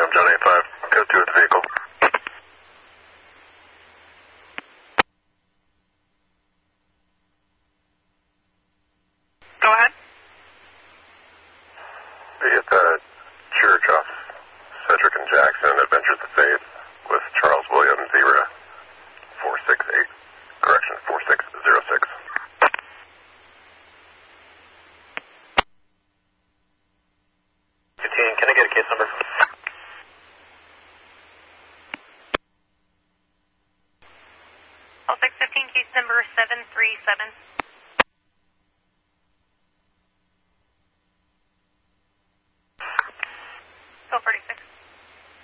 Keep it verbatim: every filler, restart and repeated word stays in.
I'm John eight five, code two at the vehicle. Go ahead. Be at the church off Cedric and Jackson, Adventures of Faith, with Charles Williams, Zebra four six eight, correction, four six zero six. fifteen, can I get a case number? All six fifteen, case number seven three seven.